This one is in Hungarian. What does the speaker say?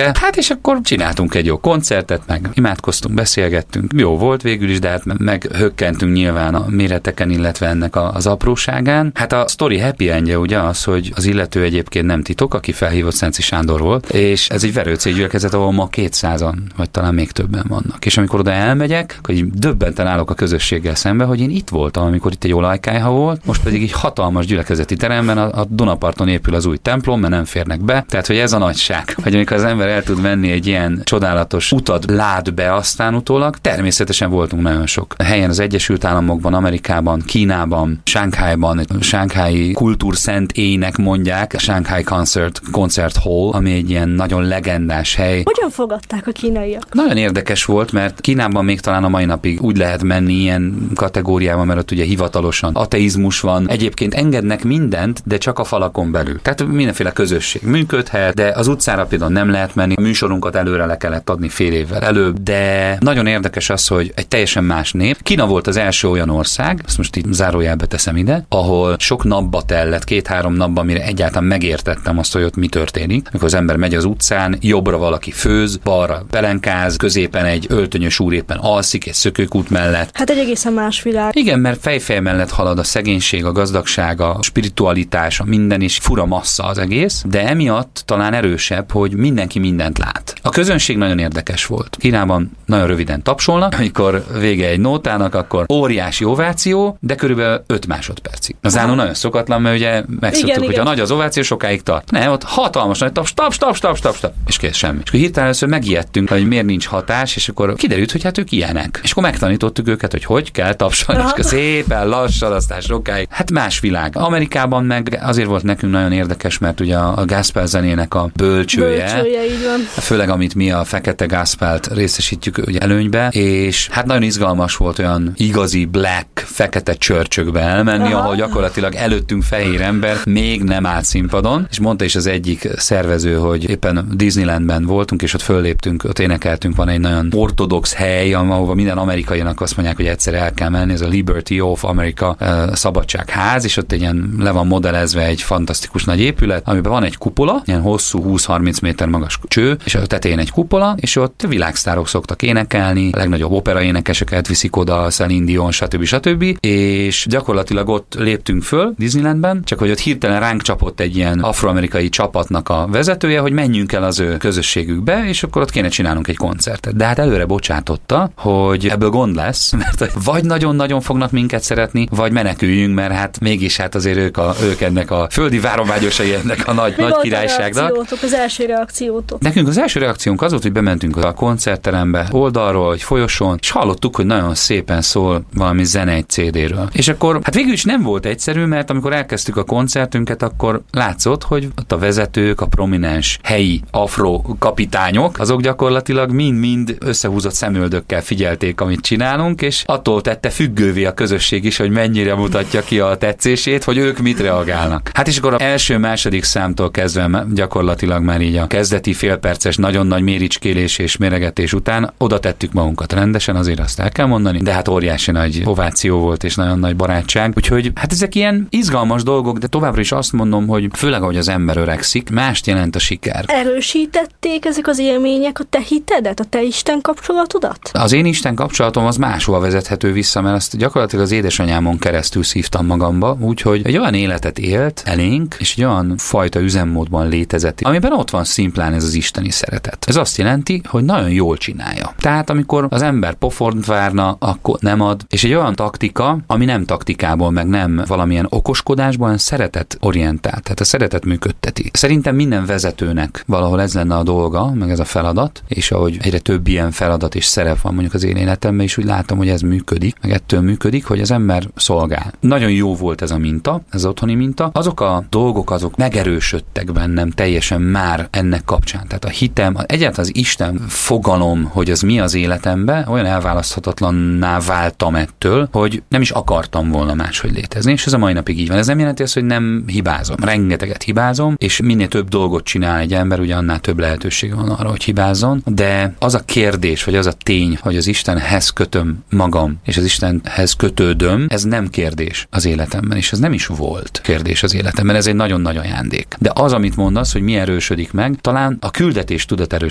érdeke. Hát és akkor csináltunk egy jó koncertet, meg imádkoztunk, beszélgettünk. Jó volt végül is, de hát meghökkentünk nyilván a méreteken, illetve ennek az apróságán. Hát a sztori happy endje ugye az, hogy az illető egyébként nem titok, aki felhívott Szenci Sándor volt, és ez egy verőcég gyülekezet, ahol ma 200-an, vagy talán még többen vannak. És amikor oda elmegyek, akkor így döbbenten állok a közösséggel szembe, hogy én itt voltam, amikor itt egy olajkályha volt, most pedig egy hatalmas gyülekezeti teremben a Dunaparton épül az új templom, mert nem férnek be. Tehát, hogy ez a nagyság, hogy amikor az ember el tud menni egy ilyen csodálatos utat, lát be aztán utólag. Természetesen voltunk nagyon sok helyen az Egyesült Államokban, Amerikában, Kínában, Shanghaiban, Shanghai kultúrszent ének mondják, Shanghai Concert Hall, ami egy ilyen nagyon legendás hely. Hogyan fogadták a kínaiak? Nagyon érdekes volt, mert Kínában még talán a mai napig úgy lehet menni ilyen kategóriában, mert ott ugye hivatalosan ateizmus van. Egyébként engednek mindent, de csak a falakon belül. Tehát mindenféle közösség működhet, de az utcára például nem lehet menni. A műsorunkat előre le kellett adni fél évvel előbb, de nagyon érdekes az, hogy egy teljesen más nép. Kína volt az első olyan ország, ezt most így zárójelbe teszem ide, ahol sok napba tellett, 2-3 napban, mire egyáltalán megértettem azt, hogy ott mi történik. Amikor az ember megy az utcán, jobbra valaki főz, balra pelenkáz, középen egy öltönyös úr éppen alszik egy szökőkút mellett. Hát egy egészen más világ. Igen, mert fejfej mellett halad a szegénység, a gazdagság, a spiritualitás, a minden, és fura massza az egész, de emiatt talán erősebb, hogy mindenki mindent lát. A közönség nagyon érdekes volt. Kínában nagyon röviden tapsolnak, amikor vége egy nótának, akkor óriási ováció, de körülbelül 5 másodpercig. Az álló nagyon szokatlan, mert ugye megszoktuk, hogy a nagy az ováció sokáig tart. Ne, ott hatalmas nagy tap, és kész, semmi. És akkor hirtelen először megijedtünk, hogy miért nincs hatás, és akkor kiderült, hogy hát ők ilyenek. És akkor megtanítottuk őket, hogy kell tapsolni, és akkor szépen lassan, aztán sokáig. Hát más világ. Amerikában meg azért volt nekünk nagyon érdekes, mert ugye a gospel zenének a bölcsője így van. Főleg amit mi a fekete gospelt részesítjük ugye előnybe, és hát nagyon izgalmas volt olyan igazi black, fekete csörcsökbe elmenni, ahol gyakorlatilag előttünk fehér ember még nem állt színpadon, és mondta is az egyik szervező, hogy éppen Disneylandben voltunk, és ott fölléptünk, ott énekeltünk, van egy nagyon ortodox hely, ahova minden amerikainak azt mondják, hogy egyszer el kell menni, ez a Liberty of America szabadságház, és ott egy ilyen le van modellezve egy fantasztikus nagy épület, amiben van egy kupola, ilyen hosszú 20-30 méter magas cső, és a tetején egy kupola, és ott világsztárok szoktak énekelni, a legnagyobb operaénekeseket viszik oda, Celine Dion, stb. És gyakorlatilag ott léptünk föl Disneylandben, csak hogy ott hirtelen ránk csapott egy ilyen afroamerikai csapatnak a vezetője, hogy menjünk el az ő közösségükbe, és akkor ott kéne csinálnunk egy koncertet. De hát előre bocsátotta, hogy ebből gond lesz, mert vagy nagyon-nagyon fognak minket szeretni, vagy meneküljünk, mert hát mégis hát azért ők ennek a földi várományosai ennek a nagy királyságnak. Az első reakciótok? Nekünk az első reakciónk az volt, hogy bementünk a koncertterembe oldalról, vagy folyosón, és hallottuk, hogy nagyon szépen szól valami zene egy CD-ről. És akkor hát végül is nem volt egyszerű, mert amikor elkezdtük a koncertünket, akkor látszott, hogy ott a vezetők, a prominens helyi afro kapitányok, azok gyakorlatilag mind-mind összehúzott szemöldökkel figyelték, amit csinálunk, és attól tette függővé a közösség is, hogy mennyire mutatja ki a tetszését, hogy ők mit reagálnak. Hát és akkor az első-második számtól kezdve gyakorlatilag már így a kezdeti félperces nagyon nagy méricskélés és méregetés után oda tettük magunkat rendesen, azért azt el kell mondani, de hát óriási nagy ováció volt és nagyon nagy barátság. Úgyhogy hát ezek ilyen izgalmas dolgok, de továbbra is azt mondom, hogy főleg ahogy az ember öregszik, mást jelent a siker. Erősítették ezek az élmények a te hitedet, a te Isten kapcsolatodat? Az én Isten kapcsolatom az máshova vezethető vissza, mert azt gyakorlatilag az édesanyámon keresztül szívtam magamba, úgyhogy egy olyan életet élt elénk, és egy olyan fajta üzemmódban létezett, amiben ott van szimplán ez az isteni szeretet. Ez azt jelenti, hogy nagyon jól csinálja. Tehát amikor az ember pofont várna, akkor nem ad, és egy olyan taktika, ami nem taktikából, meg nem valamilyen okoskodásból, hanem szeretet orientált, tehát a szeretet működteti. Szerintem minden vezetőnek valahol ez lenne a dolga, meg ez a feladat, és ahogy egyre több ilyen feladat és szerep van mondjuk az én életemben, és úgy látom, hogy ez működik, meg ettől működik, hogy az ember szolgál. Nagyon jó volt ez a minta, ez az otthoni minta. Azok a dolgok, azok megerősödtek bennem teljesen már ennek kapcsán. Tehát a hitem, egyáltalán az Isten fogalom, hogy az mi az életemben, olyan elválaszthatatlanná váltam ettől, hogy nem is akartam volna máshogy létezni, és ez a mai napig így van. Ez nem jelenti azt, hogy nem hibázom. Rengeteget hibázom, és minél több dolgot csinál egy ember, ugye annál több lehetőség van arra, hogy hibázzon, de az a kérdés, vagy az a tény, hogy az Istenhez kötöm magam, és az Istenhez kötődöm, ez nem kérdés az életemben, és ez nem is volt kérdés az életemben, ez egy nagyon nagy ajándék. De az, amit mondasz, hogy mi erősödik meg, talán a küldetés tudat